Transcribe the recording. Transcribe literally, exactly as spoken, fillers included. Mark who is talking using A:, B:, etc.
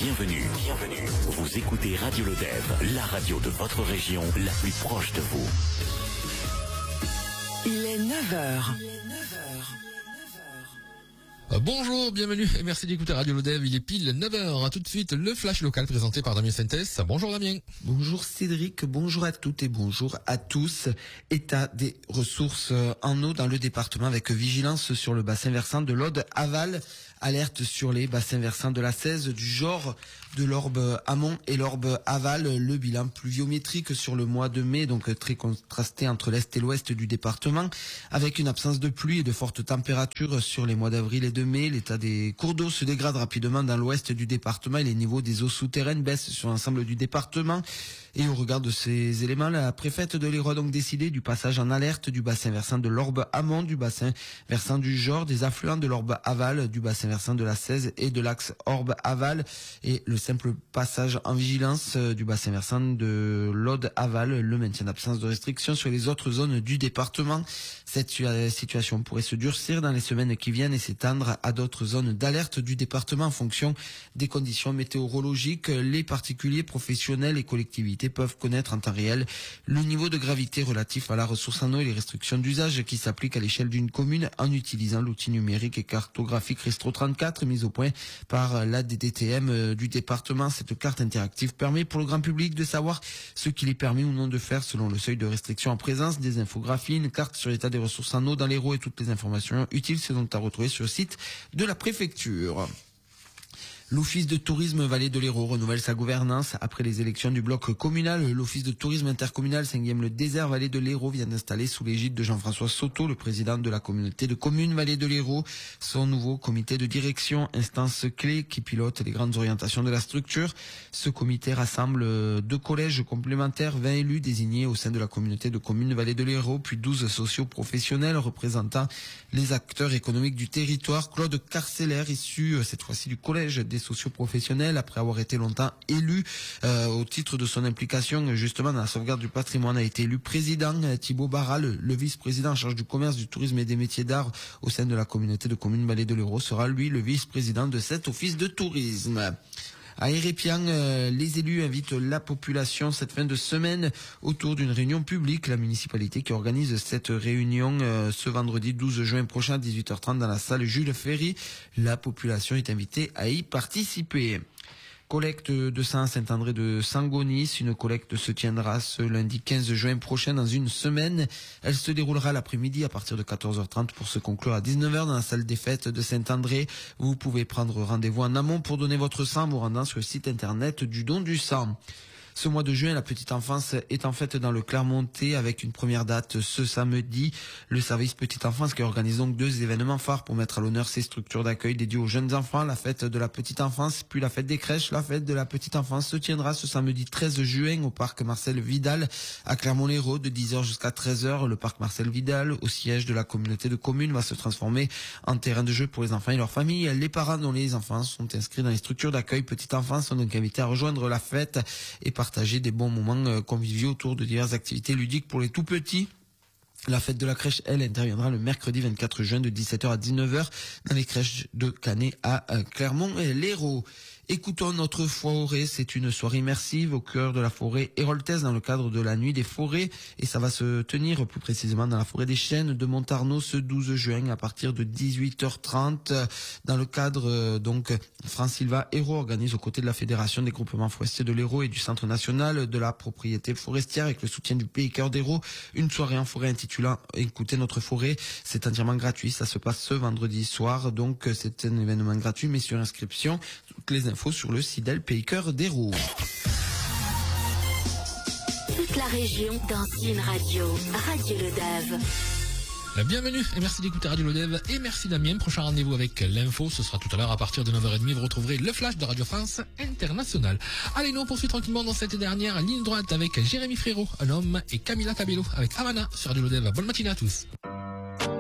A: Bienvenue, bienvenue. Vous écoutez Radio Lodève, la radio de votre région, la plus proche de vous.
B: Il est neuf heures.
C: Euh, bonjour, bienvenue et merci d'écouter Radio Lodève. Il est pile neuf heures. À tout de suite, le flash local présenté par Damien Sentes. Bonjour Damien.
D: Bonjour Cédric, bonjour à toutes et bonjour à tous. État des ressources en eau dans le département avec vigilance sur le bassin versant de l'Aude-Aval. Alerte sur les bassins versants de la Cèze, du Jord, de l'Orbe amont et l'Orbe aval. Le bilan pluviométrique sur le mois de mai, donc très contrasté entre l'est et l'ouest du département, avec une absence de pluie et de fortes températures sur les mois d'avril et de mai. L'état des cours d'eau se dégrade rapidement dans l'ouest du département et les niveaux des eaux souterraines baissent sur l'ensemble du département. Et au regard de ces éléments, la préfète de l'Hérault a donc décidé du passage en alerte du bassin versant de l'Orbe amont, du bassin versant du Jord, des affluents de l'Orbe aval, du bassin versant de la Cèze et de l'axe Orbe aval, et le simple passage en vigilance du bassin versant de l'Aude aval, le maintien d'absence de restrictions sur les autres zones du département. Cette situation pourrait se durcir dans les semaines qui viennent et s'étendre à d'autres zones d'alerte du département en fonction des conditions météorologiques. Les particuliers, professionnels et collectivités peuvent connaître en temps réel le niveau de gravité relatif à la ressource en eau et les restrictions d'usage qui s'appliquent à l'échelle d'une commune en utilisant l'outil numérique et cartographique Restro trente-quatre mis au point par la D D T M du département. Cette carte interactive permet pour le grand public de savoir ce qu'il est permis ou non de faire selon le seuil de restriction en présence, des infographies, une carte sur l'état des ressources en eau dans l'Hérault et toutes les informations utiles sont donc à retrouver sur le site de la préfecture. L'Office de tourisme Vallée de l'Hérault renouvelle sa gouvernance après les élections du bloc communal. L'Office de tourisme intercommunal cinquième le désert Vallée de l'Hérault vient d'installer sous l'égide de Jean-François Soto, le président de la communauté de communes Vallée de l'Hérault, son nouveau comité de direction, instance clé qui pilote les grandes orientations de la structure. Ce comité rassemble deux collèges complémentaires, vingt élus désignés au sein de la communauté de communes Vallée de l'Hérault, puis douze socio-professionnels représentant les acteurs économiques du territoire. Claude Carceller, issu cette fois-ci du collège des socio-professionnels, après avoir été longtemps élu euh, au titre de son implication justement dans la sauvegarde du patrimoine, a été élu président. Thibaut Barral, le, le vice-président en charge du commerce, du tourisme et des métiers d'art au sein de la communauté de communes Vallée de l'Hérault, sera lui le vice-président de cet office de tourisme. À Hérépian, euh, les élus invitent la population cette fin de semaine autour d'une réunion publique. La municipalité qui organise cette réunion euh, ce vendredi douze juin prochain à dix-huit heures trente dans la salle Jules Ferry. La population est invitée à y participer. Collecte de sang à Saint-André de Sangonis. Une collecte se tiendra ce lundi quinze juin prochain dans une semaine. Elle se déroulera l'après-midi à partir de quatorze heures trente pour se conclure à dix-neuf heures dans la salle des fêtes de Saint-André. Vous pouvez prendre rendez-vous en amont pour donner votre sang en vous rendant sur le site internet du don du sang. Ce mois de juin, la petite enfance est en fête dans le Clermontais avec une première date ce samedi. Le service petite enfance qui organise donc deux événements phares pour mettre à l'honneur ces structures d'accueil dédiées aux jeunes enfants. La fête de la petite enfance, puis la fête des crèches. La fête de la petite enfance se tiendra ce samedi treize juin au parc Marcel Vidal à Clermont-Lérault de dix heures jusqu'à treize heures. Le parc Marcel Vidal, au siège de la communauté de communes, va se transformer en terrain de jeu pour les enfants et leurs familles. Les parents dont les enfants sont inscrits dans les structures d'accueil petite enfance sont donc invités à rejoindre la fête et partager des bons moments conviviaux autour de diverses activités ludiques pour les tout petits. La fête de la crèche, elle, interviendra le mercredi vingt-quatre juin de dix-sept heures à dix-neuf heures dans les crèches de Canet à Clermont-Lérault. Écoutons notre forêt, c'est une soirée immersive au cœur de la forêt héroltaise dans le cadre de la nuit des forêts et ça va se tenir plus précisément dans la forêt des chênes de Montarnot ce douze juin à partir de dix-huit heures trente dans le cadre donc France Sylva Hérault organise aux côtés de la Fédération des groupements forestiers de l'Hérault et du Centre national de la propriété forestière avec le soutien du Pays Cœur d'Hérault une soirée en forêt intitulant Écoutez notre forêt. C'est entièrement gratuit, ça se passe ce vendredi soir donc c'est un événement gratuit mais sur inscription. Toutes les infos sur le site d'El Pays Cœur d'Hérault.
E: Toute la région dans une radio, Radio Lodève.
C: La bienvenue et merci d'écouter Radio Lodève et merci Damien. Prochain rendez-vous avec l'info, ce sera tout à l'heure à partir de neuf heures trente. Vous retrouverez le flash de Radio France Internationale. Allez, nous on poursuit tranquillement dans cette dernière ligne droite avec Jérémy Frérot, un homme, et Camila Cabello avec Havana sur Radio Lodève. Bonne matinée à tous.